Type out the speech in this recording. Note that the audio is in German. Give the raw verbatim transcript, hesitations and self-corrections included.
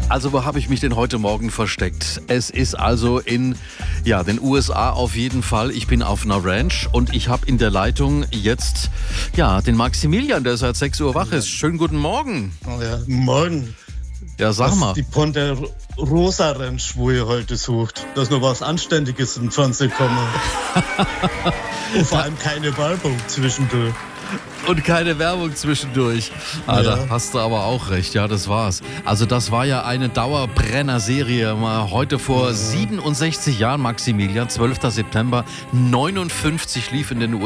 Also wo habe ich mich denn heute Morgen versteckt? Es ist also in ja, den U S A auf jeden Fall. Ich bin auf einer Ranch und ich habe in der Leitung jetzt ja, den Maximilian, der seit sechs Uhr wach ist. Schönen guten Morgen. Oh ja, morgen. Ja, sag Das mal. ist die Ponderosa Ranch, wo ihr heute sucht. Dass noch was Anständiges in den Fernsehen komme. Und vor allem keine Werbung zwischendurch. Und keine Werbung zwischendurch. Ah, Ja. da hast du aber auch recht. Ja, das war's. Also das war ja eine Dauerbrenner-Serie. Mal heute vor siebenundsechzig Jahren, Maximilian, zwölfter September neunundfünfzig lief in den